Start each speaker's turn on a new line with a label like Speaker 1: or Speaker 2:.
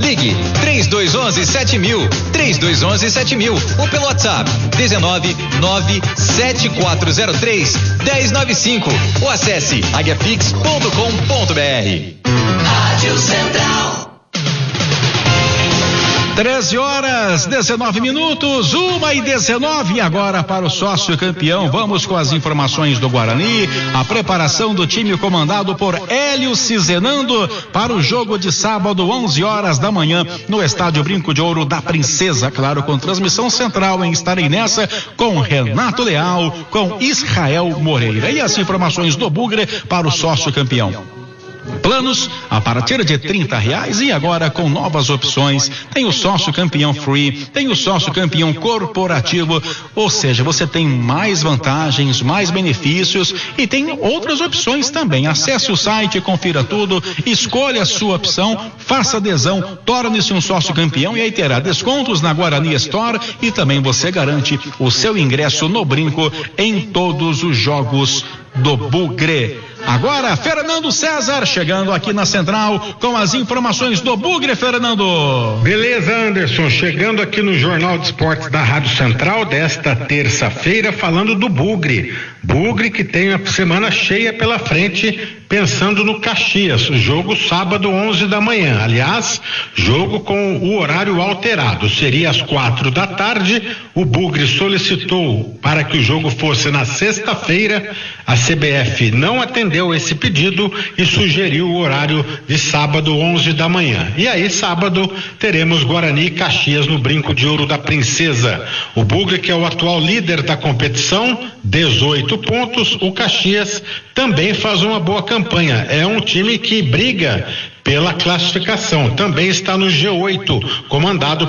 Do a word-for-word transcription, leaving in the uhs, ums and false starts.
Speaker 1: Ligue três dois um um sete mil, três dois um um sete mil ou pelo WhatsApp dezenove nove sete quatro zero três um zero nove cinco ou acesse aguiapix ponto com ponto br.
Speaker 2: Rádio Central.
Speaker 3: treze horas, dezenove minutos, uma e dezenove, agora para o sócio campeão. Vamos com as informações do Guarani, a preparação do time comandado por Hélio Cizenando para o jogo de sábado, onze horas da manhã, no Estádio Brinco de Ouro da Princesa, claro, com transmissão central em Estarei Nessa, com Renato Leal, com Israel Moreira. E as informações do Bugre para o sócio campeão. Planos a partir de trinta reais e agora com novas opções. Tem o sócio campeão free, tem o sócio campeão corporativo, ou seja, você tem mais vantagens, mais benefícios e tem outras opções também. Acesse o site, confira tudo, escolha a sua opção, faça adesão, torne-se um sócio campeão e aí terá descontos na Guarani Store e também você garante o seu ingresso no Brinco em todos os jogos do Bugre. Agora, Fernando César chegando aqui na Central com as informações do Bugre, Fernando.
Speaker 4: Beleza, Anderson, chegando aqui no Jornal de Esportes da Rádio Central desta terça-feira, falando do Bugre. Bugre que tem a semana cheia pela frente, pensando no Caxias, jogo sábado onze da manhã, aliás, jogo com o horário alterado, seria às quatro da tarde. O Bugre solicitou para que o jogo fosse na sexta-feira, a C B F não atendeu esse pedido e sugeriu o horário de sábado onze da manhã. E aí sábado teremos Guarani e Caxias no Brinco de Ouro da Princesa. O Bugre, que é o atual líder da competição, dezoito pontos. O Caxias também faz uma boa campanha, é um time que briga pela classificação, também está no G oito, comandado